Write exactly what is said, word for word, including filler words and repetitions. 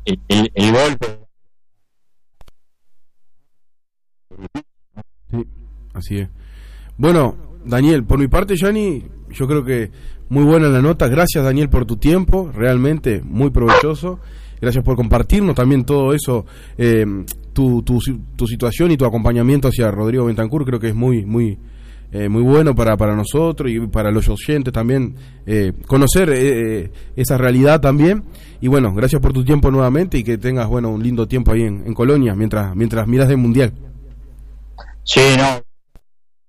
el, el, el golpe. Sí, así es. Bueno, Daniel, por mi parte, Gianni, yo creo que muy buena la nota. Gracias, Daniel, por tu tiempo, realmente muy provechoso. Gracias por compartirnos también todo eso, eh, tu, tu, tu situación y tu acompañamiento hacia Rodrigo Bentancur. Creo que es muy muy eh, muy bueno para, para nosotros y para los oyentes también, eh, conocer eh, esa realidad también. Y bueno, gracias por tu tiempo nuevamente y que tengas bueno un lindo tiempo ahí en, en Colonia mientras, mientras miras el Mundial. Sí, no.